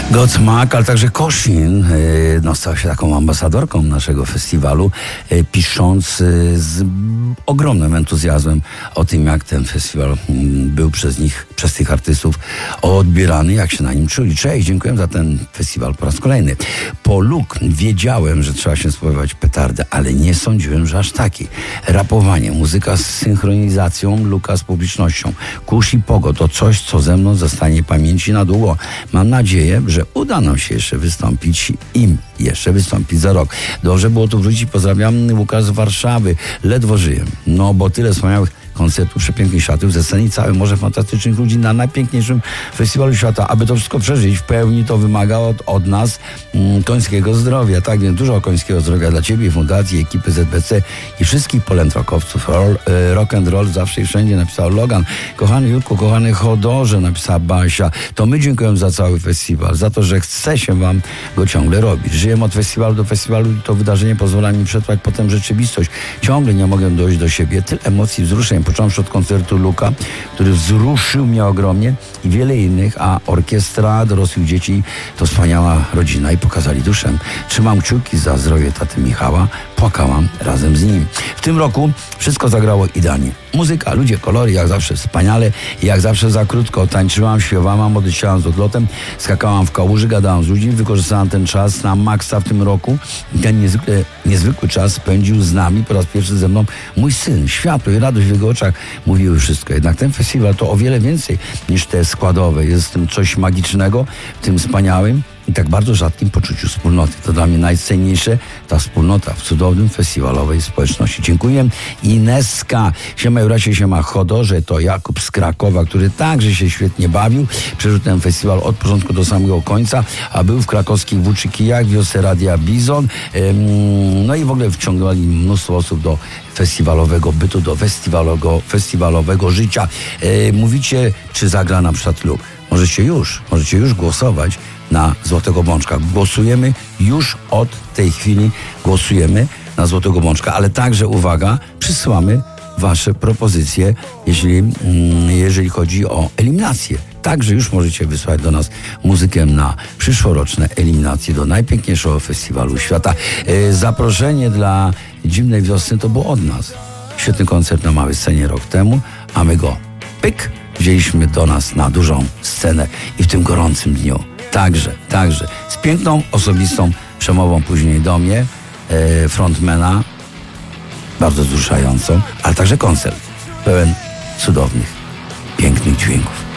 Gottschalk, ale także Koszin stał się taką ambasadorką naszego festiwalu, pisząc z ogromnym entuzjazmem o tym, jak ten festiwal był przez tych artystów odbierany, jak się na nim czuli. Cześć, dziękuję za ten festiwal po raz kolejny. Po Luk wiedziałem, że trzeba się spodziewać petardy, ale nie sądziłem, że aż taki. Rapowanie, muzyka z synchronizacją, Luka z publicznością, Kusz i Pogo to coś, co ze mną zostanie w pamięci na długo. Mam nadzieję, że uda nam się jeszcze wystąpić za rok. Dobrze było tu wrócić. Pozdrawiam, Łukasz z Warszawy. Ledwo żyję. No bo tyle wspaniałych koncertów, przepięknych światów ze sceny, całe morze fantastycznych ludzi na najpiękniejszym festiwalu świata. Aby to wszystko przeżyć w pełni, to wymaga od nas końskiego zdrowia. Tak więc dużo końskiego zdrowia dla Ciebie, fundacji, ekipy ZBC i wszystkich polętrokowców. Rock and roll zawsze i wszędzie, napisał Logan. Kochany Jurku, kochany Chodorze, napisała Basia. To my dziękujemy za cały festiwal, za to, że chce się Wam go ciągle robić. Żyjemy od festiwalu do festiwalu i to wydarzenie pozwala mi przetrwać potem rzeczywistość. Ciągle nie mogę dojść do siebie. Tyle emocji, wzruszeń, począwszy od koncertu Luka, który wzruszył mnie ogromnie, i wiele innych, a orkiestra dorosłych dzieci to wspaniała rodzina i pokazali duszę. Trzymam kciuki za zdrowie taty Michała, płakałam razem z nim. W tym roku wszystko zagrało idealnie. Muzyka, ludzie, kolory, jak zawsze wspaniale, jak zawsze za krótko. Tańczyłam, śpiewałam, odleciałam z odlotem, skakałam w kałuży, gadałam z ludźmi, wykorzystałam ten czas na maksa w tym roku. Ten niezwykły czas spędził z nami po raz pierwszy ze mną mój syn. Światło i radość w jego oczach mówiły wszystko. Jednak ten festiwal to o wiele więcej niż te składowe. Jest w tym coś magicznego, w tym wspaniałym i tak bardzo rzadkim poczuciu wspólnoty. To dla mnie najcenniejsze, ta wspólnota w cudownym festiwalowej społeczności. Dziękuję. Ineska, siema Jurasie, siema Chodorze, to Jakub z Krakowa, który także się świetnie bawił. Przeżył ten festiwal od początku do samego końca, a był w krakowskich Włóczykijach, wiosce Radia Bizon. No i w ogóle wciągnęli mnóstwo osób do festiwalowego bytu, do festiwalowego życia. Mówicie, czy zagra na przykład Luk. Możecie już głosować na Złotego Bączka. Głosujemy już od tej chwili, głosujemy na Złotego Bączka, ale także, uwaga, przysyłamy Wasze propozycje, jeżeli chodzi o eliminację. Także już możecie wysłać do nas muzykę na przyszłoroczne eliminacje do najpiękniejszego festiwalu świata. Zaproszenie dla Dziwnej Wiosny to było od nas. Świetny koncert na małej scenie rok temu, a my go wzięliśmy do nas na dużą scenę i w tym gorącym dniu. Także z piękną, osobistą przemową później do mnie, frontmana, bardzo wzruszającą, ale także koncert pełen cudownych, pięknych dźwięków.